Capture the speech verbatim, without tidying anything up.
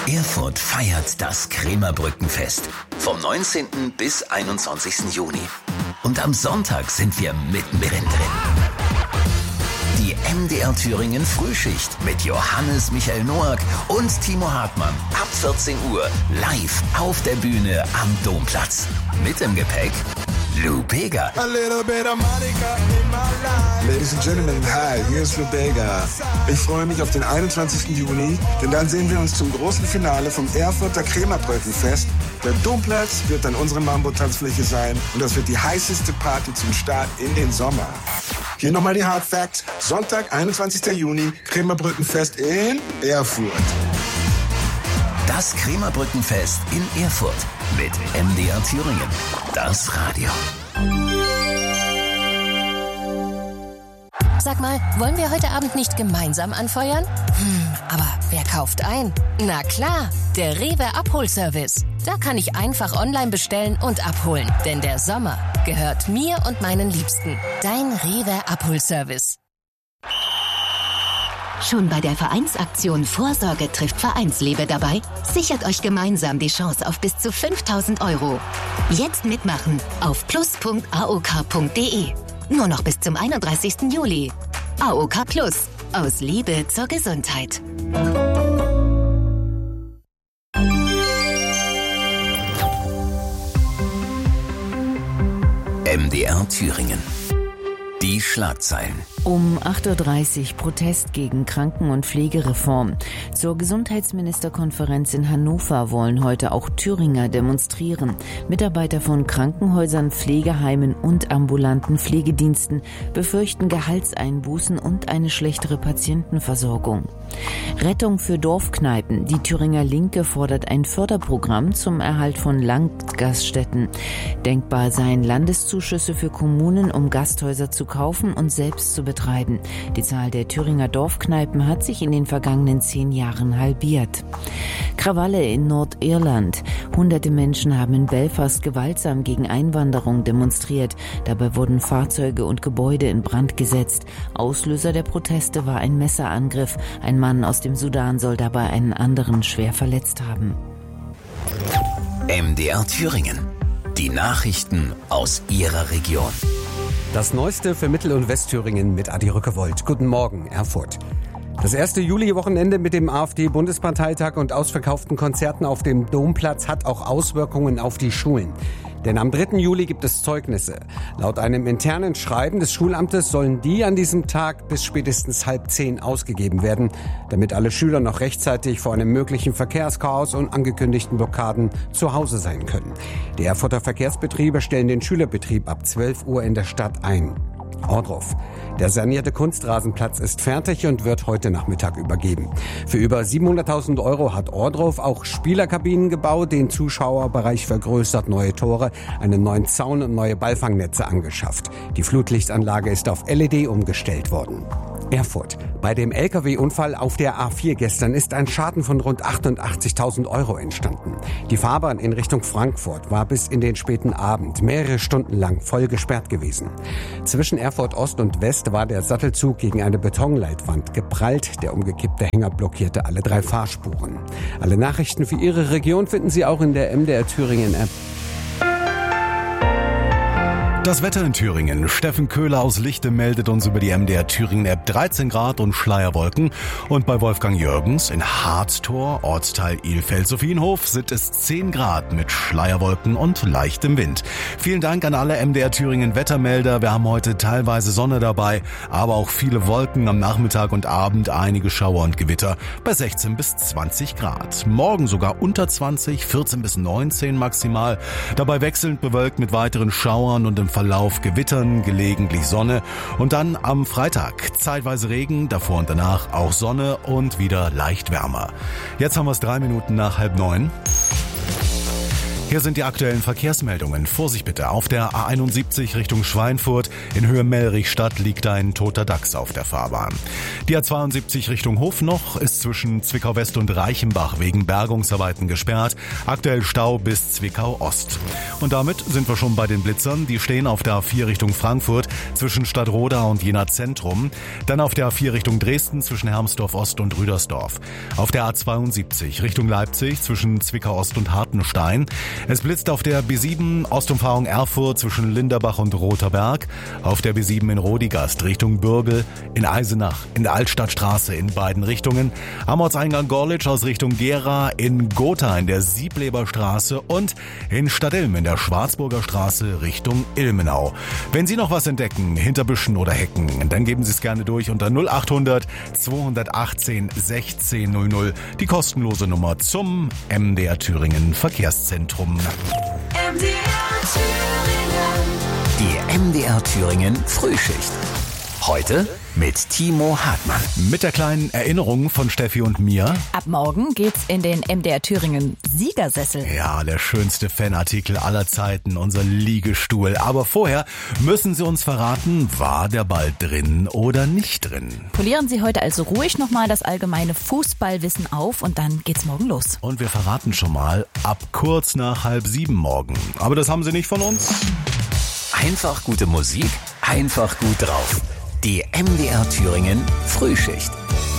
Erfurt feiert das Krämerbrückenfest vom neunzehnten bis einundzwanzigsten Juni. Und am Sonntag sind wir mittendrin drin. Die M D R Thüringen Frühschicht mit Johannes Michael Noack und Timo Hartmann ab vierzehn Uhr live auf der Bühne am Domplatz. Mit im Gepäck Lou Bega. A little bit of Monica in my life. Ladies and Gentlemen, hi, hier ist Lou Bega. Ich freue mich auf den einundzwanzigsten Juni, denn dann sehen wir uns zum großen Finale vom Erfurter Krämerbrückenfest. Der Domplatz wird dann unsere Mambo-Tanzfläche sein und das wird die heißeste Party zum Start in den Sommer. Hier nochmal die Hard Facts. Sonntag, einundzwanzigsten Juni, Krämerbrückenfest in Erfurt. Das Krämerbrückenfest in Erfurt mit M D R Thüringen. Das Radio. Sag mal, wollen wir heute Abend nicht gemeinsam anfeuern? Hm, aber wer kauft ein? Na klar, der Rewe Abholservice. Da kann ich einfach online bestellen und abholen. Denn der Sommer gehört mir und meinen Liebsten. Dein Rewe Abholservice. Schon bei der Vereinsaktion Vorsorge trifft Vereinsliebe dabei? Sichert euch gemeinsam die Chance auf bis zu fünftausend Euro. Jetzt mitmachen auf plus punkt a o k punkt d e. Nur noch bis zum einunddreißigsten Juli. A O K Plus. Aus Liebe zur Gesundheit. M D R Thüringen. Die Schlagzeilen. Um acht Uhr dreißig Protest gegen Kranken- und Pflegereform. Zur Gesundheitsministerkonferenz in Hannover wollen heute auch Thüringer demonstrieren. Mitarbeiter von Krankenhäusern, Pflegeheimen und ambulanten Pflegediensten befürchten Gehaltseinbußen und eine schlechtere Patientenversorgung. Rettung für Dorfkneipen. Die Thüringer Linke fordert ein Förderprogramm zum Erhalt von Landgaststätten. Denkbar seien Landeszuschüsse für Kommunen, um Gasthäuser zu kaufen und selbst zu betreiben. Die Zahl der Thüringer Dorfkneipen hat sich in den vergangenen zehn Jahren halbiert. Krawalle in Nordirland. Hunderte Menschen haben in Belfast gewaltsam gegen Einwanderung demonstriert. Dabei wurden Fahrzeuge und Gebäude in Brand gesetzt. Auslöser der Proteste war ein Messerangriff. Ein Mann aus dem Sudan soll dabei einen anderen schwer verletzt haben. M D R Thüringen. Die Nachrichten aus Ihrer Region. Das Neueste für Mittel- und Westthüringen mit Adi Rückewold. Guten Morgen, Erfurt. Das erste Juli-Wochenende mit dem AfD-Bundesparteitag und ausverkauften Konzerten auf dem Domplatz hat auch Auswirkungen auf die Schulen. Denn am dritten Juli gibt es Zeugnisse. Laut einem internen Schreiben des Schulamtes sollen die an diesem Tag bis spätestens halb zehn ausgegeben werden, damit alle Schüler noch rechtzeitig vor einem möglichen Verkehrschaos und angekündigten Blockaden zu Hause sein können. Die Erfurter Verkehrsbetriebe stellen den Schülerbetrieb ab zwölf Uhr in der Stadt ein. Ohrdruf. Der sanierte Kunstrasenplatz ist fertig und wird heute Nachmittag übergeben. Für über siebenhunderttausend Euro hat Ohrdruf auch Spielerkabinen gebaut, den Zuschauerbereich vergrößert, neue Tore, einen neuen Zaun und neue Ballfangnetze angeschafft. Die Flutlichtanlage ist auf L E D umgestellt worden. Erfurt. Bei dem L K W-Unfall auf der A vier gestern ist ein Schaden von rund achtundachtzigtausend Euro entstanden. Die Fahrbahn in Richtung Frankfurt war bis in den späten Abend mehrere Stunden lang voll gesperrt gewesen. Zwischen Erfurt Ost und West war der Sattelzug gegen eine Betonleitwand geprallt. Der umgekippte Hänger blockierte alle drei Fahrspuren. Alle Nachrichten für Ihre Region finden Sie auch in der M D R Thüringen App. Das Wetter in Thüringen. Steffen Köhler aus Lichte meldet uns über die M D R Thüringen App dreizehn Grad und Schleierwolken. Und bei Wolfgang Jürgens in Harztor, Ortsteil Ilfeld-Sophienhof, sind es zehn Grad mit Schleierwolken und leichtem Wind. Vielen Dank an alle M D R Thüringen Wettermelder. Wir haben heute teilweise Sonne dabei, aber auch viele Wolken am Nachmittag und Abend, einige Schauer und Gewitter bei sechzehn bis zwanzig Grad. Morgen sogar unter zwanzig, vierzehn bis neunzehn maximal. Dabei wechselnd bewölkt mit weiteren Schauern und im Verlauf Gewittern, gelegentlich Sonne und dann am Freitag zeitweise Regen, davor und danach auch Sonne und wieder leicht wärmer. Jetzt haben wir es drei Minuten nach halb neun. Hier sind die aktuellen Verkehrsmeldungen. Vorsicht bitte, auf der A einundsiebzig Richtung Schweinfurt in Höhe Mellrichstadt liegt ein toter Dachs auf der Fahrbahn. Die A zweiundsiebzig Richtung Hofnoch ist zwischen Zwickau West und Reichenbach wegen Bergungsarbeiten gesperrt. Aktuell Stau bis Zwickau Ost. Und damit sind wir schon bei den Blitzern. Die stehen auf der A vier Richtung Frankfurt zwischen Stadtroda und Jena Zentrum. Dann auf der A vier Richtung Dresden zwischen Hermsdorf Ost und Rüdersdorf. Auf der A zweiundsiebzig Richtung Leipzig zwischen Zwickau Ost und Hartenstein. Es blitzt auf der B sieben Ostumfahrung Erfurt zwischen Linderbach und Roterberg, auf der B sieben in Rodigast Richtung Bürgel, in Eisenach, in der Altstadtstraße in beiden Richtungen, am Ortseingang Gorlitz aus Richtung Gera, in Gotha in der Siebleberstraße und in Stadtilm in der Schwarzburger Straße Richtung Ilmenau. Wenn Sie noch was entdecken, hinter Büschen oder Hecken, dann geben Sie es gerne durch unter null achthundert zweihundertachtzehn sechzehn null null, die kostenlose Nummer zum M D R Thüringen Verkehrszentrum. M D R Thüringen. Die M D R Thüringen Frühschicht. Heute mit Timo Hartmann. Mit der kleinen Erinnerung von Steffi und mir. Ab morgen geht's in den M D R Thüringen Siegersessel. Ja, der schönste Fanartikel aller Zeiten, unser Liegestuhl. Aber vorher müssen Sie uns verraten, war der Ball drin oder nicht drin? Polieren Sie heute also ruhig nochmal das allgemeine Fußballwissen auf und dann geht's morgen los. Und wir verraten schon mal, ab kurz nach halb sieben morgen. Aber das haben Sie nicht von uns? Einfach gute Musik, einfach gut drauf. Die M D R Thüringen Frühschicht.